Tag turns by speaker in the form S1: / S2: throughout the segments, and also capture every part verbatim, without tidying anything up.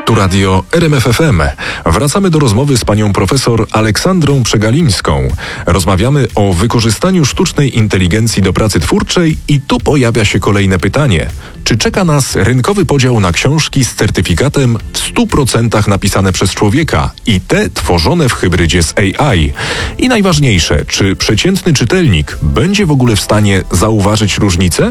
S1: Tu radio R M F F M. Wracamy do rozmowy z panią profesor Aleksandrą Przegalińską. Rozmawiamy o wykorzystaniu sztucznej inteligencji do pracy twórczej i tu pojawia się kolejne pytanie. Czy czeka nas rynkowy podział na książki z certyfikatem w stu procentach napisane przez człowieka i te tworzone w hybrydzie z A I? I najważniejsze, czy przeciętny czytelnik będzie w ogóle w stanie zauważyć różnicę?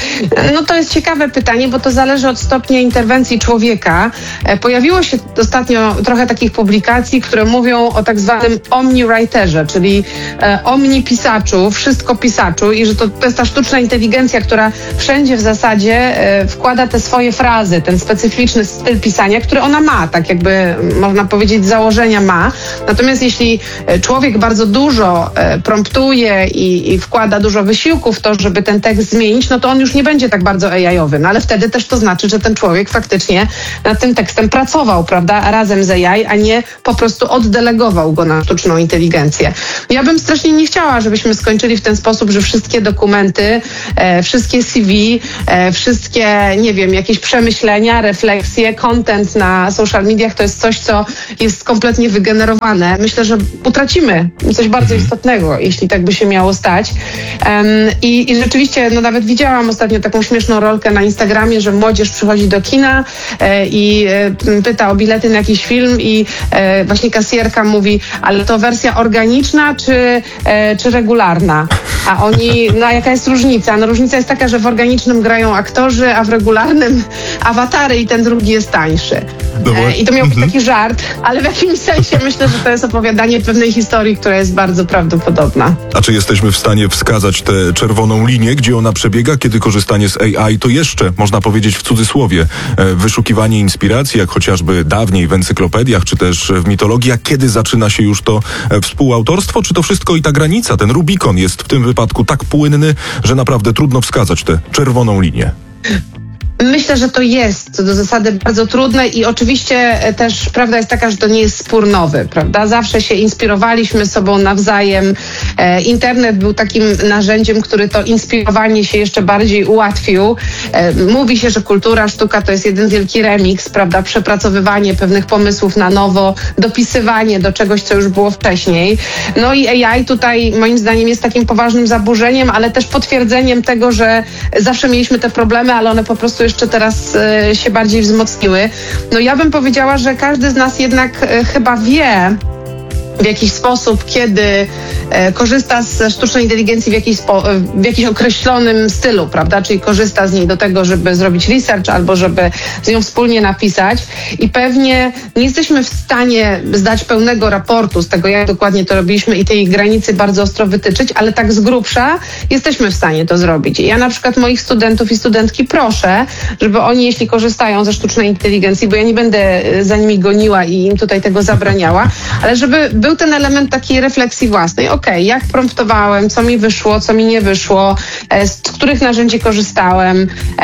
S2: No to jest ciekawe pytanie, bo to zależy od stopnia interwencji człowieka. Pojawiło się ostatnio trochę takich publikacji, które mówią o tak zwanym omniwriterze, czyli e, omnipisaczu, wszystko pisaczu i że to, to jest ta sztuczna inteligencja, która wszędzie w zasadzie e, wkłada te swoje frazy, ten specyficzny styl pisania, który ona ma, tak jakby można powiedzieć z założenia ma. Natomiast jeśli człowiek bardzo dużo e, promptuje i, i wkłada dużo wysiłku w to, żeby ten tekst zmienić, no to on już nie będzie tak bardzo A I-owy, no ale wtedy też to znaczy, że ten człowiek faktycznie nad tym tekstem pracował, prawda, razem z A I, a nie po prostu oddelegował go na sztuczną inteligencję. Ja bym strasznie nie chciała, żebyśmy skończyli w ten sposób, że wszystkie dokumenty, e, wszystkie C V, e, wszystkie, nie wiem, jakieś przemyślenia, refleksje, content na social mediach to jest coś, co jest kompletnie wygenerowane. Myślę, że utracimy coś bardzo istotnego, jeśli tak by się miało stać. Um, i, I rzeczywiście, no nawet widziałam ostatnio taką śmieszną rolkę na Instagramie, że młodzież przychodzi do kina e, i e, pyta o bilety na jakiś film i e, właśnie kasjerka mówi, ale to wersja organiczna czy, e, czy regularna? A oni, no a jaka jest różnica? No różnica jest taka, że w organicznym grają aktorzy, a w regularnym awatary i ten drugi jest tańszy. E, I to miał być taki żart, ale w jakimś sensie myślę, że to jest opowiadanie pewnej historii, która jest bardzo prawdopodobna.
S1: A czy jesteśmy w stanie wskazać tę czerwoną linię, gdzie ona przebiega, kiedy korzystanie z A I to jeszcze, można powiedzieć w cudzysłowie, wyszukiwanie inspiracji, jak chociażby dawniej w encyklopediach, czy też w mitologii, a kiedy zaczyna się już to współautorstwo, czy to wszystko i ta granica, ten Rubikon jest w tym wypadku tak płynny, że naprawdę trudno wskazać tę czerwoną linię?
S2: Myślę, że to jest co do zasady bardzo trudne i oczywiście też prawda jest taka, że to nie jest spór nowy, prawda? Zawsze się inspirowaliśmy sobą nawzajem. E, internet był takim narzędziem, który to inspirowanie się jeszcze bardziej ułatwił. E, mówi się, że kultura, sztuka to jest jeden wielki remix, prawda? Przepracowywanie pewnych pomysłów na nowo, dopisywanie do czegoś, co już było wcześniej. No i A I tutaj moim zdaniem jest takim poważnym zaburzeniem, ale też potwierdzeniem tego, że zawsze mieliśmy te problemy, ale one po prostu jeszcze teraz e, się bardziej wzmocniły. No ja bym powiedziała, że każdy z nas jednak e, chyba wie w jakiś sposób, kiedy e, korzysta z sztucznej inteligencji w jakiś, spo, w jakiś określonym stylu, prawda? Czyli korzysta z niej do tego, żeby zrobić research albo żeby z nią wspólnie napisać i pewnie nie jesteśmy w stanie zdać pełnego raportu z tego, jak dokładnie to robiliśmy i tej granicy bardzo ostro wytyczyć, ale tak z grubsza jesteśmy w stanie to zrobić. I ja na przykład moich studentów i studentki proszę, żeby oni, jeśli korzystają ze sztucznej inteligencji, bo ja nie będę za nimi goniła i im tutaj tego zabraniała, ale żeby był ten element takiej refleksji własnej. Okej, okay, jak promptowałem, co mi wyszło, co mi nie wyszło, z których narzędzi korzystałem,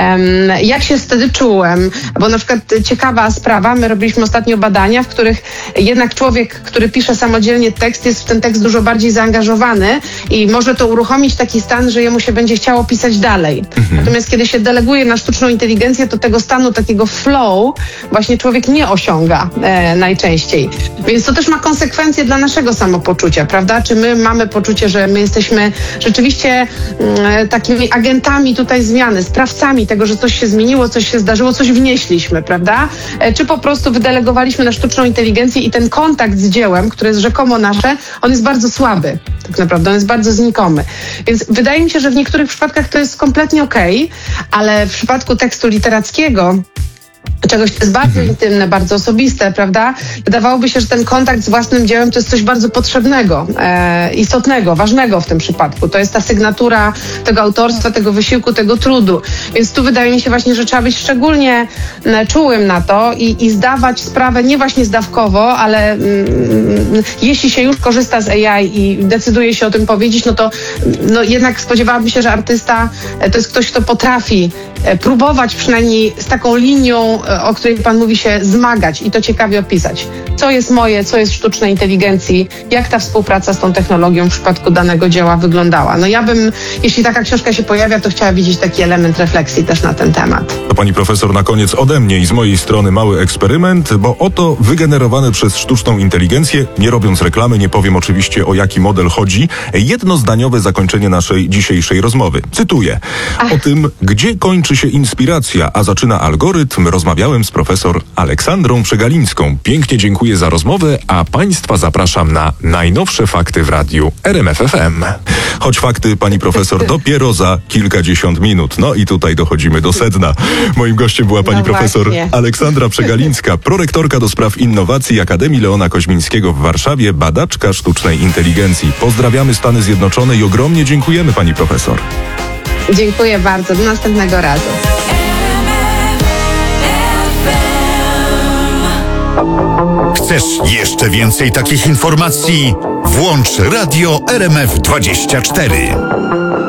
S2: jak się wtedy czułem. Bo na przykład ciekawa sprawa, my robiliśmy ostatnio badania, w których jednak człowiek, który pisze samodzielnie tekst, jest w ten tekst dużo bardziej zaangażowany i może to uruchomić taki stan, że jemu się będzie chciało pisać dalej. Mhm. Natomiast kiedy się deleguje na sztuczną inteligencję, to tego stanu takiego flow właśnie człowiek nie osiąga e, najczęściej. Więc to też ma konsekwencje dla naszego samopoczucia, prawda? Czy my mamy poczucie, że my jesteśmy rzeczywiście mm, takimi agentami tutaj zmiany, sprawcami tego, że coś się zmieniło, coś się zdarzyło, coś wnieśliśmy, prawda? E, czy po prostu wydelegowaliśmy na sztuczną inteligencję i ten kontakt z dziełem, które jest rzekomo nasze, on jest bardzo słaby, tak naprawdę, on jest bardzo znikomy. Więc wydaje mi się, że w niektórych przypadkach to jest kompletnie okej, ale w przypadku tekstu literackiego czegoś, co jest bardzo intymne, bardzo osobiste, prawda? Wydawałoby się, że ten kontakt z własnym dziełem to jest coś bardzo potrzebnego, e, istotnego, ważnego w tym przypadku. To jest ta sygnatura tego autorstwa, tego wysiłku, tego trudu. Więc tu wydaje mi się właśnie, że trzeba być szczególnie e, czułym na to i, i zdawać sprawę nie właśnie zdawkowo, ale mm, jeśli się już korzysta z A I i decyduje się o tym powiedzieć, no to no jednak spodziewałabym się, że artysta e, to jest ktoś, kto potrafi e, próbować przynajmniej z taką linią o której pan mówi, się zmagać i to ciekawie opisać. Co jest moje, co jest w sztucznej inteligencji, jak ta współpraca z tą technologią w przypadku danego dzieła wyglądała. No ja bym, jeśli taka książka się pojawia, to chciała widzieć taki element refleksji też na ten temat.
S1: To pani profesor, na koniec ode mnie i z mojej strony mały eksperyment, bo oto wygenerowane przez sztuczną inteligencję, nie robiąc reklamy, nie powiem oczywiście o jaki model chodzi, jednozdaniowe zakończenie naszej dzisiejszej rozmowy. Cytuję.
S2: Ach.
S1: O tym, gdzie kończy się inspiracja, a zaczyna algorytm, rozmawiałem z profesor Aleksandrą Przegalińską. Pięknie dziękuję za rozmowę, a państwa zapraszam na najnowsze fakty w radiu R M F F M. Choć fakty, pani profesor, dopiero za kilkadziesiąt minut. No i tutaj dochodzimy do sedna. Moim gościem była pani
S2: No
S1: profesor
S2: właśnie.
S1: Aleksandra Przegalińska, prorektorka do spraw innowacji Akademii Leona Koźmińskiego w Warszawie, badaczka sztucznej inteligencji. Pozdrawiamy Stany Zjednoczone i ogromnie dziękujemy pani profesor.
S2: Dziękuję bardzo. Do następnego razu.
S3: Chcesz jeszcze więcej takich informacji? Włącz Radio R M F dwadzieścia cztery.